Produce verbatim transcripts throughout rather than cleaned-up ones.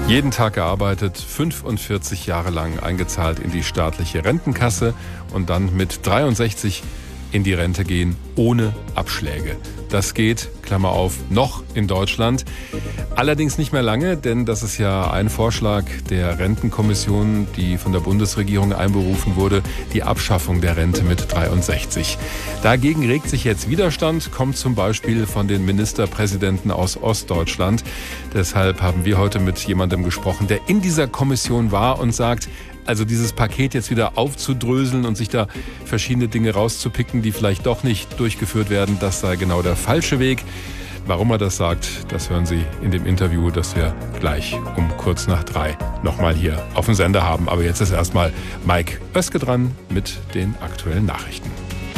Jeden Tag gearbeitet, fünfundvierzig Jahre lang eingezahlt in die staatliche Rentenkasse und dann mit dreiundsechzig in die Rente gehen, ohne Abschläge. Das geht, Klammer auf, noch in Deutschland. Allerdings nicht mehr lange, denn das ist ja ein Vorschlag der Rentenkommission, die von der Bundesregierung einberufen wurde, die Abschaffung der Rente mit dreiundsechzig. Dagegen regt sich jetzt Widerstand, kommt zum Beispiel von den Ministerpräsidenten aus Ostdeutschland. Deshalb haben wir heute mit jemandem gesprochen, der in dieser Kommission war und sagt, also dieses Paket jetzt wieder aufzudröseln und sich da verschiedene Dinge rauszupicken, die vielleicht doch nicht durchgeführt werden, das sei genau der falsche Weg. Warum er das sagt, das hören Sie in dem Interview, das wir gleich um kurz nach drei nochmal hier auf dem Sender haben. Aber jetzt ist erstmal Mike Oeske dran mit den aktuellen Nachrichten.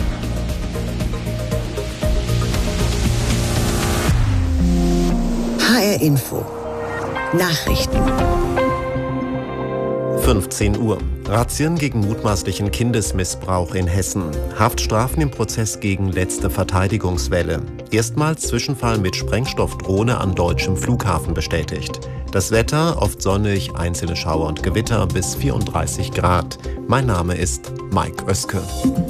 H R Info Nachrichten. fünfzehn Uhr. Razzien gegen mutmaßlichen Kindesmissbrauch in Hessen. Haftstrafen im Prozess gegen letzte Verteidigungswelle. Erstmals Zwischenfall mit Sprengstoffdrohne an deutschem Flughafen bestätigt. Das Wetter oft sonnig, einzelne Schauer und Gewitter bis vierunddreißig Grad. Mein Name ist Mike Oeske.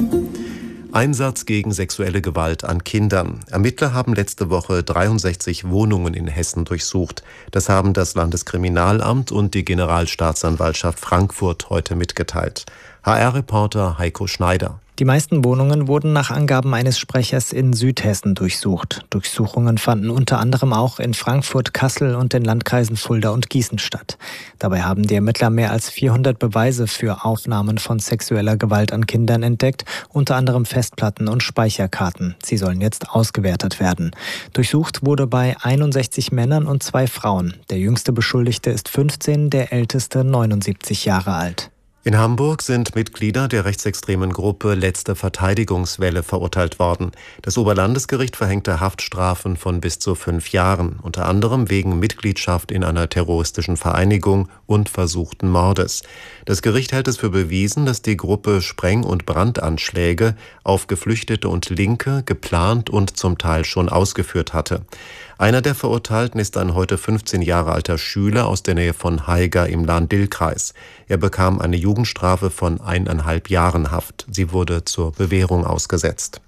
Einsatz gegen sexuelle Gewalt an Kindern. Ermittler haben letzte Woche dreiundsechzig Wohnungen in Hessen durchsucht. Das haben das Landeskriminalamt und die Generalstaatsanwaltschaft Frankfurt heute mitgeteilt. H R-Reporter Heiko Schneider. Die meisten Wohnungen wurden nach Angaben eines Sprechers in Südhessen durchsucht. Durchsuchungen fanden unter anderem auch in Frankfurt, Kassel und den Landkreisen Fulda und Gießen statt. Dabei haben die Ermittler mehr als vierhundert Beweise für Aufnahmen von sexueller Gewalt an Kindern entdeckt, unter anderem Festplatten und Speicherkarten. Sie sollen jetzt ausgewertet werden. Durchsucht wurde bei einundsechzig Männern und zwei Frauen. Der jüngste Beschuldigte ist fünfzehn, der älteste neunundsiebzig Jahre alt. In Hamburg sind Mitglieder der rechtsextremen Gruppe Letzte Verteidigungswelle verurteilt worden. Das Oberlandesgericht verhängte Haftstrafen von bis zu fünf Jahren, unter anderem wegen Mitgliedschaft in einer terroristischen Vereinigung und versuchten Mordes. Das Gericht hält es für bewiesen, dass die Gruppe Spreng- und Brandanschläge auf Geflüchtete und Linke geplant und zum Teil schon ausgeführt hatte. Einer der Verurteilten ist ein heute fünfzehn Jahre alter Schüler aus der Nähe von Haiger im Lahn-Dill-Kreis. Er bekam eine Jugendstrafe von eineinhalb Jahren Haft. Sie wurde zur Bewährung ausgesetzt.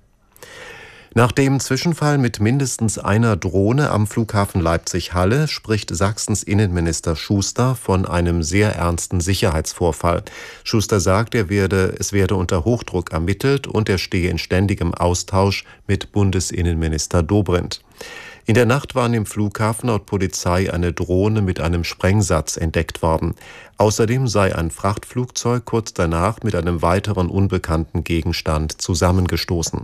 Nach dem Zwischenfall mit mindestens einer Drohne am Flughafen Leipzig-Halle spricht Sachsens Innenminister Schuster von einem sehr ernsten Sicherheitsvorfall. Schuster sagt, er werde, es werde unter Hochdruck ermittelt und er stehe in ständigem Austausch mit Bundesinnenminister Dobrindt. In der Nacht war im Flughafen laut Polizei eine Drohne mit einem Sprengsatz entdeckt worden. Außerdem sei ein Frachtflugzeug kurz danach mit einem weiteren unbekannten Gegenstand zusammengestoßen.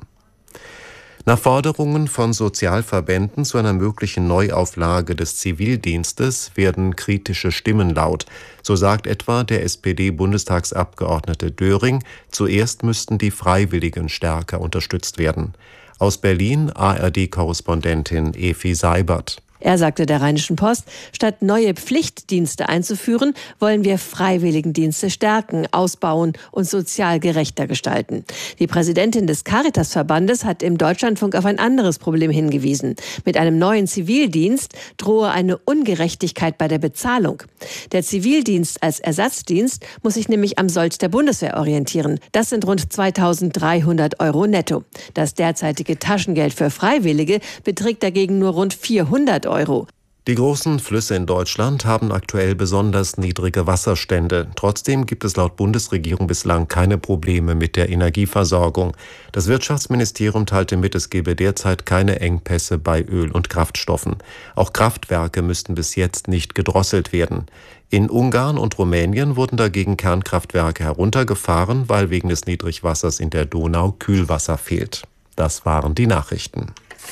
Nach Forderungen von Sozialverbänden zu einer möglichen Neuauflage des Zivildienstes werden kritische Stimmen laut. So sagt etwa der S P D-Bundestagsabgeordnete Döring, zuerst müssten die Freiwilligen stärker unterstützt werden. Aus Berlin A R D-Korrespondentin Efi Seibert. Er sagte der Rheinischen Post, statt neue Pflichtdienste einzuführen, wollen wir Freiwilligendienste stärken, ausbauen und sozial gerechter gestalten. Die Präsidentin des Caritas-Verbandes hat im Deutschlandfunk auf ein anderes Problem hingewiesen. Mit einem neuen Zivildienst drohe eine Ungerechtigkeit bei der Bezahlung. Der Zivildienst als Ersatzdienst muss sich nämlich am Sold der Bundeswehr orientieren. Das sind rund zweitausenddreihundert Euro netto. Das derzeitige Taschengeld für Freiwillige beträgt dagegen nur rund vierhundert Euro. Die großen Flüsse in Deutschland haben aktuell besonders niedrige Wasserstände. Trotzdem gibt es laut Bundesregierung bislang keine Probleme mit der Energieversorgung. Das Wirtschaftsministerium teilte mit, es gebe derzeit keine Engpässe bei Öl- und Kraftstoffen. Auch Kraftwerke müssten bis jetzt nicht gedrosselt werden. In Ungarn und Rumänien wurden dagegen Kernkraftwerke heruntergefahren, weil wegen des Niedrigwassers in der Donau Kühlwasser fehlt. Das waren die Nachrichten.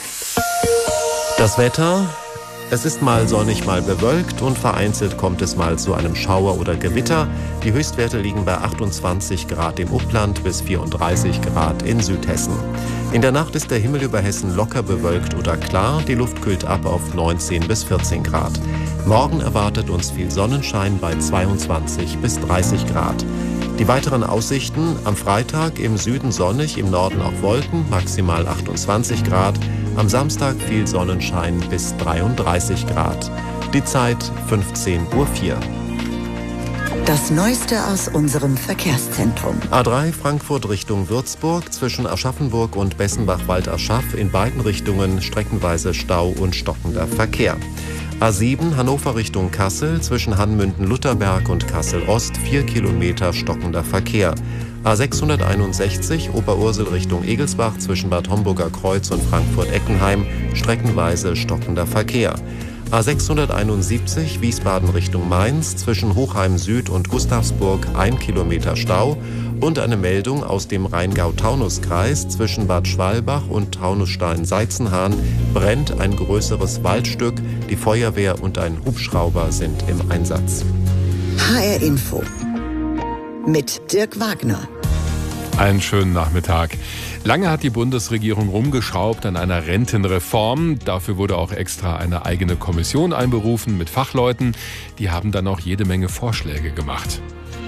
Das Wetter. Es ist mal sonnig, mal bewölkt und vereinzelt kommt es mal zu einem Schauer oder Gewitter. Die Höchstwerte liegen bei achtundzwanzig Grad im Upland bis vierunddreißig Grad in Südhessen. In der Nacht ist der Himmel über Hessen locker bewölkt oder klar. Die Luft kühlt ab auf neunzehn bis vierzehn Grad. Morgen erwartet uns viel Sonnenschein bei zweiundzwanzig bis dreißig Grad. Die weiteren Aussichten: am Freitag im Süden sonnig, im Norden auch Wolken, maximal achtundzwanzig Grad. Am Samstag viel Sonnenschein bis dreiunddreißig Grad. Die Zeit fünfzehn Uhr vier. Das Neueste aus unserem Verkehrszentrum. A drei Frankfurt Richtung Würzburg, zwischen Aschaffenburg und Bessenbach-Waldasschaff in beiden Richtungen streckenweise Stau und stockender Verkehr. A sieben Hannover Richtung Kassel, zwischen Hanmünden-Lutherberg und Kassel-Ost vier Kilometer stockender Verkehr. A sechshunderteinundsechzig Oberursel Richtung Egelsbach, zwischen Bad Homburger Kreuz und Frankfurt-Eckenheim streckenweise stockender Verkehr. A sechshunderteinundsiebzig Wiesbaden Richtung Mainz, zwischen Hochheim Süd und Gustavsburg ein Kilometer Stau und eine Meldung aus dem Rheingau-Taunus-Kreis, zwischen Bad Schwalbach und Taunusstein-Seizenhahn brennt ein größeres Waldstück. Die Feuerwehr und ein Hubschrauber sind im Einsatz. H R Info mit Dirk Wagner. Einen schönen Nachmittag. Lange hat die Bundesregierung rumgeschraubt an einer Rentenreform. Dafür wurde auch extra eine eigene Kommission einberufen mit Fachleuten. Die haben dann auch jede Menge Vorschläge gemacht.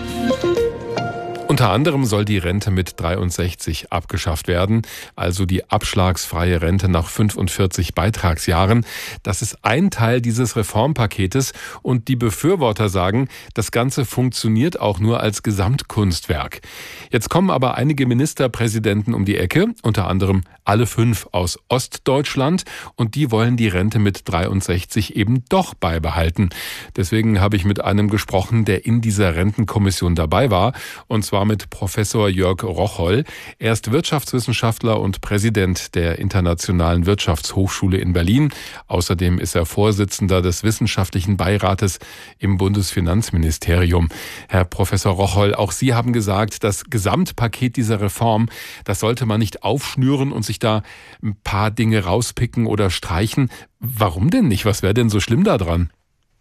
Unter anderem soll die Rente mit dreiundsechzig abgeschafft werden, also die abschlagsfreie Rente nach fünfundvierzig Beitragsjahren. Das ist ein Teil dieses Reformpaketes und die Befürworter sagen, das Ganze funktioniert auch nur als Gesamtkunstwerk. Jetzt kommen aber einige Ministerpräsidenten um die Ecke, unter anderem alle fünf aus Ostdeutschland, und die wollen die Rente mit dreiundsechzig eben doch beibehalten. Deswegen habe ich mit einem gesprochen, der in dieser Rentenkommission dabei war, und zwar mit Professor Jörg Rocholl. Er ist Wirtschaftswissenschaftler und Präsident der Internationalen Wirtschaftshochschule in Berlin. Außerdem ist er Vorsitzender des Wissenschaftlichen Beirates im Bundesfinanzministerium. Herr Professor Rocholl, auch Sie haben gesagt, das Gesamtpaket dieser Reform, das sollte man nicht aufschnüren und sich da ein paar Dinge rauspicken oder streichen. Warum denn nicht? Was wäre denn so schlimm daran?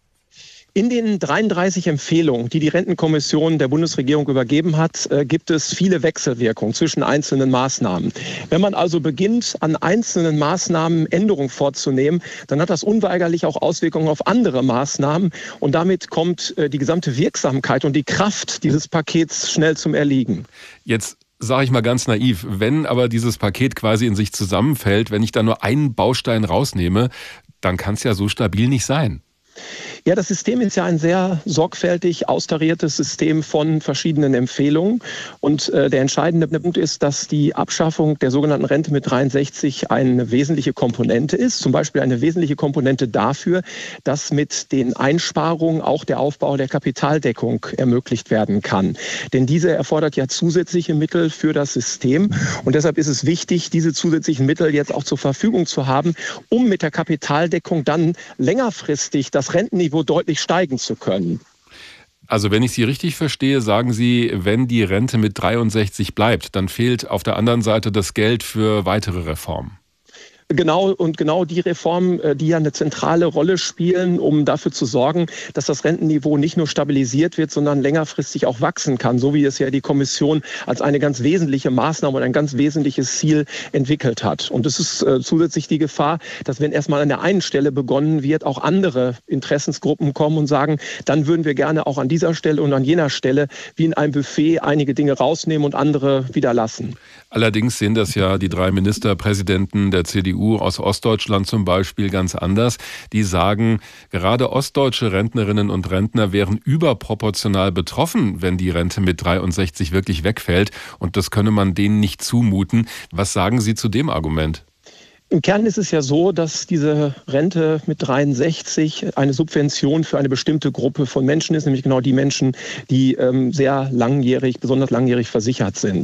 In den dreiunddreißig Empfehlungen, die die Rentenkommission der Bundesregierung übergeben hat, gibt es viele Wechselwirkungen zwischen einzelnen Maßnahmen. Wenn man also beginnt, an einzelnen Maßnahmen Änderungen vorzunehmen, dann hat das unweigerlich auch Auswirkungen auf andere Maßnahmen und damit kommt die gesamte Wirksamkeit und die Kraft dieses Pakets schnell zum Erliegen. Jetzt sage ich mal ganz naiv, wenn aber dieses Paket quasi in sich zusammenfällt, wenn ich da nur einen Baustein rausnehme, dann kann es ja so stabil nicht sein. Ja, das System ist ja ein sehr sorgfältig austariertes System von verschiedenen Empfehlungen. Und äh, der entscheidende Punkt ist, dass die Abschaffung der sogenannten Rente mit dreiundsechzig eine wesentliche Komponente ist. Zum Beispiel eine wesentliche Komponente dafür, dass mit den Einsparungen auch der Aufbau der Kapitaldeckung ermöglicht werden kann. Denn diese erfordert ja zusätzliche Mittel für das System. Und deshalb ist es wichtig, diese zusätzlichen Mittel jetzt auch zur Verfügung zu haben, um mit der Kapitaldeckung dann längerfristig das Rentenniveau deutlich steigen zu können. Also wenn ich Sie richtig verstehe, sagen Sie, wenn die Rente mit dreiundsechzig bleibt, dann fehlt auf der anderen Seite das Geld für weitere Reformen. Genau, und genau die Reformen, die ja eine zentrale Rolle spielen, um dafür zu sorgen, dass das Rentenniveau nicht nur stabilisiert wird, sondern längerfristig auch wachsen kann, so wie es ja die Kommission als eine ganz wesentliche Maßnahme und ein ganz wesentliches Ziel entwickelt hat. Und es ist äh, zusätzlich die Gefahr, dass wenn erstmal an der einen Stelle begonnen wird, auch andere Interessensgruppen kommen und sagen, dann würden wir gerne auch an dieser Stelle und an jener Stelle wie in einem Buffet einige Dinge rausnehmen und andere wieder lassen. Allerdings sehen das ja die drei Ministerpräsidenten der C D U aus Ostdeutschland zum Beispiel ganz anders. Die sagen, gerade ostdeutsche Rentnerinnen und Rentner wären überproportional betroffen, wenn die Rente mit dreiundsechzig wirklich wegfällt. Und das könne man denen nicht zumuten. Was sagen Sie zu dem Argument? Im Kern ist es ja so, dass diese Rente mit dreiundsechzig eine Subvention für eine bestimmte Gruppe von Menschen ist, nämlich genau die Menschen, die ähm, sehr langjährig, besonders langjährig versichert sind.